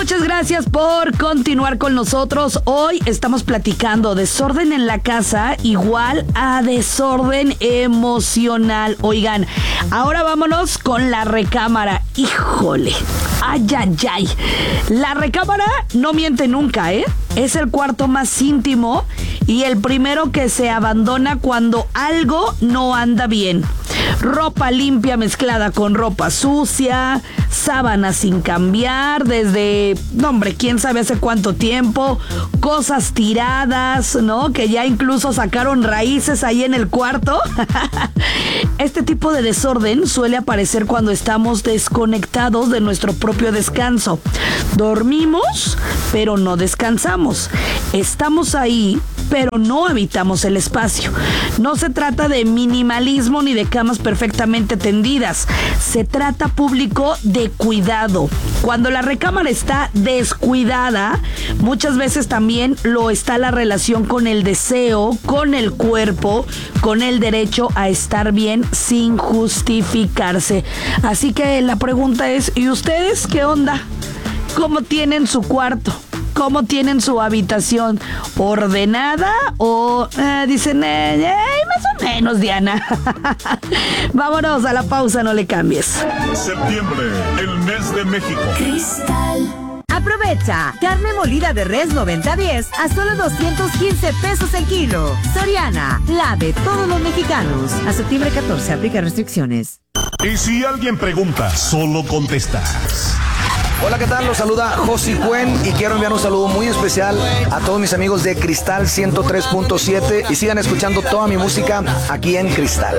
Muchas gracias por continuar con nosotros. Hoy estamos platicando desorden en la casa igual a desorden emocional. Oigan, ahora vámonos con la recámara. Híjole, ay. La recámara no miente nunca, ¿eh? Es el cuarto más íntimo y el primero que se abandona cuando algo no anda bien. Ropa limpia mezclada con ropa sucia, sábanas sin cambiar desde, quién sabe hace cuánto tiempo, cosas tiradas, ¿no? Que ya incluso sacaron raíces ahí en el cuarto. Este tipo de desorden suele aparecer cuando estamos desconectados de nuestro propio descanso. Dormimos, pero no descansamos. Estamos ahí, pero no habitamos el espacio. No se trata de minimalismo ni de camas perfectamente tendidas. Se trata, público, de cuidado. Cuando la recámara está descuidada, muchas veces también lo está la relación con el deseo, con el cuerpo, con el derecho a estar bien sin justificarse. Así que la pregunta es, ¿y ustedes qué onda? ¿Cómo tienen su cuarto? ¿Cómo tienen su habitación? ¿Ordenada? ¿O dicen, más o menos, Diana? Vámonos a la pausa, no le cambies. Septiembre, el mes de México. Cristal. Aprovecha. Carne molida de res 90-10 a solo 215 pesos el kilo. Soriana, la de todos los mexicanos. A septiembre 14, aplica restricciones. Y si alguien pregunta, solo contestas. Hola, ¿qué tal? Los saluda Josi Cuen y quiero enviar un saludo muy especial a todos mis amigos de Cristal 103.7 y sigan escuchando toda mi música aquí en Cristal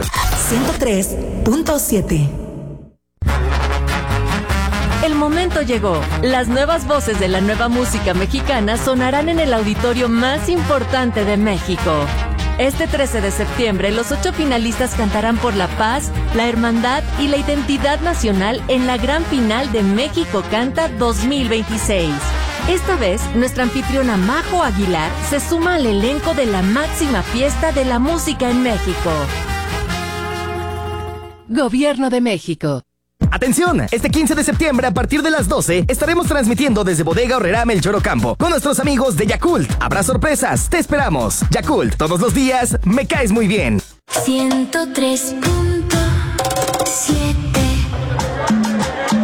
103.7. El momento llegó. Las nuevas voces de la nueva música mexicana sonarán en el auditorio más importante de México. Este 13 de septiembre, los 8 finalistas cantarán por la paz, la hermandad y la identidad nacional en la gran final de México Canta 2026. Esta vez, nuestra anfitriona Majo Aguilar se suma al elenco de la máxima fiesta de la música en México. Gobierno de México. Atención, este 15 de septiembre a partir de las 12 estaremos transmitiendo desde Bodega Aurrerá Melchor Ocampo con nuestros amigos de Yakult. Habrá sorpresas, te esperamos. Yakult, todos los días, me caes muy bien. 103.7